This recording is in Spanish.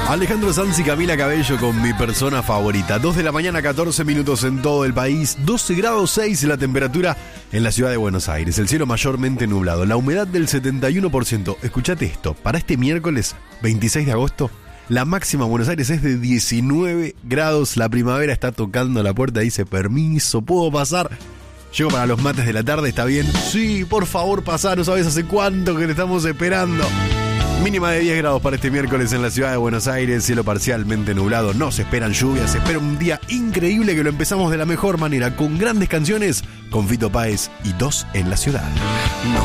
Alejandro Sanz y Camila Cabello con Mi Persona Favorita. 2 de la mañana, 14 minutos en todo el país. 12 grados 6 la temperatura en la ciudad de Buenos Aires. El cielo mayormente nublado. La humedad del 71%. Escuchate esto. Para este miércoles 26 de agosto, la máxima en Buenos Aires es de 19 grados. La primavera está tocando la puerta. Dice, permiso, ¿puedo pasar? Llego para los mates de la tarde, ¿está bien? Sí, por favor, pasá. No sabes hace cuánto que te estamos esperando. Mínima de 10 grados para este miércoles en la ciudad de Buenos Aires, cielo parcialmente nublado, no se esperan lluvias, se espera un día increíble que lo empezamos de la mejor manera, con grandes canciones, con Fito Páez y 2 en la ciudad. No